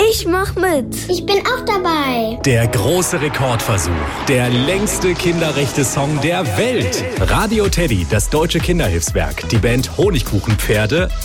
Ich mach mit. Ich bin auch dabei. Der große Rekordversuch. Der längste Kinderrechte-Song der Welt. Radio Teddy, das Deutsche Kinderhilfswerk, die Band Honigkuchenpferde